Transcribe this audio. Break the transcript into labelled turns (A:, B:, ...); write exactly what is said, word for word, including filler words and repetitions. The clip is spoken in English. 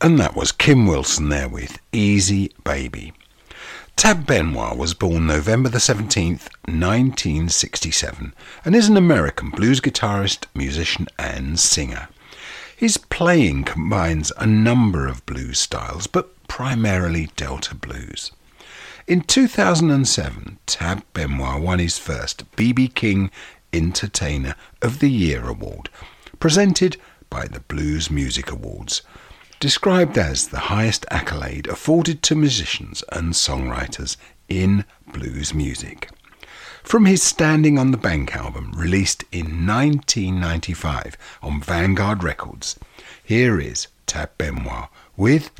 A: And that was Kim Wilson there with Easy Baby. Tab Benoit was born November the seventeenth, nineteen sixty-seven, and is an American blues guitarist, musician and singer. His playing combines a number of blues styles, but primarily Delta blues. In two thousand seven, Tab Benoit won his first B B King Entertainer of the Year award, presented by the Blues Music Awards, described as the highest accolade afforded to musicians and songwriters in blues music. From his Standing on the Bank album, released in nineteen ninety-five on Vanguard Records, here is Tab Benoit with